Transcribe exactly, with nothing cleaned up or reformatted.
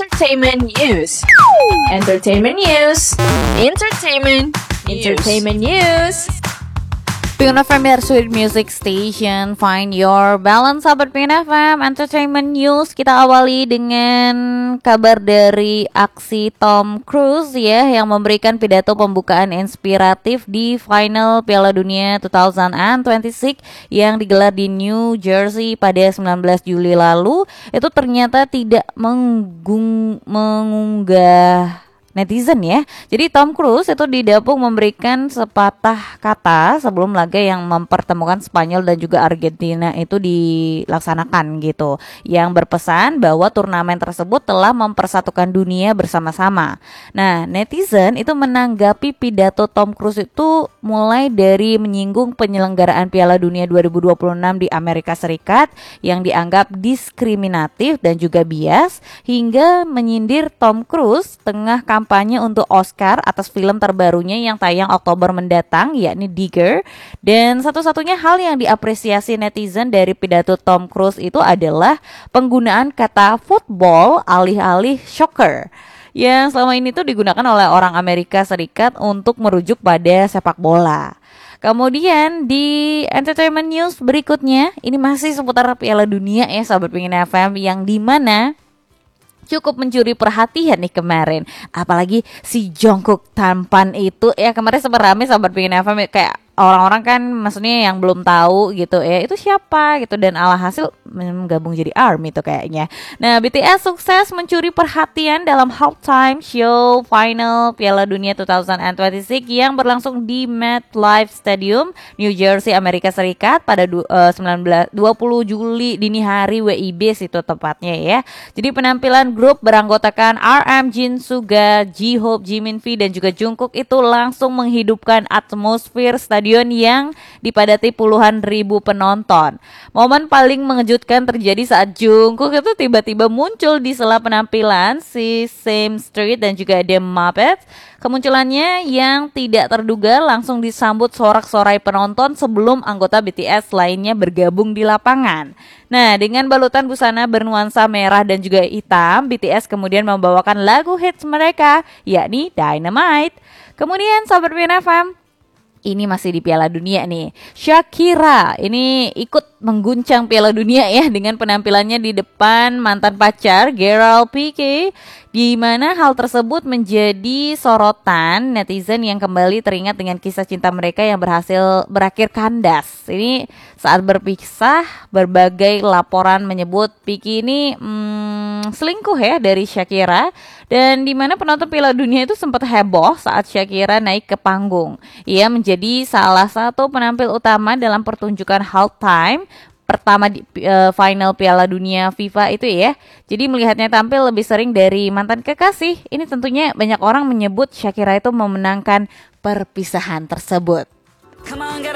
Entertainment news. Entertainment news. Entertainment. Entertainment news. Pengen F M, your sweet music station. Find your balance, sahabat Pengen F M. Entertainment news. Kita awali dengan kabar dari aksi Tom Cruise ya, yang memberikan pidato pembukaan inspiratif di final Piala Dunia dua ribu dua puluh enam yang digelar di New Jersey pada sembilan belas Juli lalu. Itu ternyata tidak menggung, mengunggah netizen ya. Jadi Tom Cruise itu didapuk memberikan sepatah kata sebelum laga yang mempertemukan Spanyol dan juga Argentina itu dilaksanakan gitu, yang berpesan bahwa turnamen tersebut telah mempersatukan dunia bersama-sama. Nah, netizen itu menanggapi pidato Tom Cruise itu mulai dari menyinggung penyelenggaraan Piala Dunia dua ribu dua puluh enam di Amerika Serikat yang dianggap diskriminatif dan juga bias, hingga menyindir Tom Cruise tengah kampanye kampanye untuk Oscar atas film terbarunya yang tayang Oktober mendatang, yakni Digger. Dan satu-satunya hal yang diapresiasi netizen dari pidato Tom Cruise itu adalah penggunaan kata football alih-alih soccer, yang selama ini tuh digunakan oleh orang Amerika Serikat untuk merujuk pada sepak bola. Kemudian di entertainment news berikutnya, ini masih seputar Piala Dunia ya, sahabat Pengen F M, yang dimana cukup mencuri perhatian nih kemarin, apalagi si Jungkook tampan itu ya. Kemarin sempat rame sahabat Pengen F M, kayak orang-orang kan maksudnya yang belum tahu gitu ya, itu siapa gitu, dan alhasil menggabung jadi ARMY itu kayaknya. Nah, B T S sukses mencuri perhatian dalam halftime show final Piala Dunia dua ribu dua puluh enam yang berlangsung di MetLife Stadium, New Jersey, Amerika Serikat pada du- uh, sembilan belas dua puluh Juli dini hari W I B situ tepatnya ya. Jadi penampilan grup beranggotakan R M, Jin, Suga, J-Hope, Jimin V dan juga Jungkook itu langsung menghidupkan atmosfer stadion yang dipadati puluhan ribu penonton. Momen paling mengejutkan terjadi saat Jungkook itu tiba-tiba muncul di sela penampilan si Same Street dan juga The Muppets. Kemunculannya yang tidak terduga langsung disambut sorak-sorai penonton sebelum anggota B T S lainnya bergabung di lapangan. Nah, dengan balutan busana bernuansa merah dan juga hitam, B T S kemudian membawakan lagu hits mereka, yakni Dynamite. Kemudian sahabat Pengen F M, ini masih di Piala Dunia nih. Shakira ini ikut mengguncang Piala Dunia ya dengan penampilannya di depan mantan pacar Gerald Piqué, di mana hal tersebut menjadi sorotan netizen yang kembali teringat dengan kisah cinta mereka yang berhasil berakhir kandas. Ini saat berpisah, berbagai laporan menyebut Piqué ini hmm, selingkuh ya dari Shakira, dan di mana penonton Piala Dunia itu sempat heboh saat Shakira naik ke panggung. Ia menjadi salah satu penampil utama dalam pertunjukan halftime pertama di uh, final Piala Dunia FIFA itu ya. Jadi melihatnya tampil lebih sering dari mantan kekasih, ini tentunya banyak orang menyebut Shakira itu memenangkan perpisahan tersebut.